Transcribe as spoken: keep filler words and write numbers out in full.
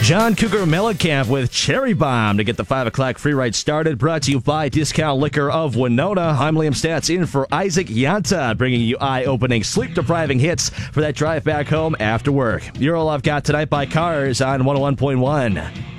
John Cougar Mellencamp with Cherry Bomb to get the five o'clock free ride started. Brought to you by Discount Liquor of Winona. I'm Liam Stats in for Isaac Yanta, bringing you eye-opening, sleep-depriving hits for that drive back home after work. You're all I've got tonight by Cars on one oh one point one.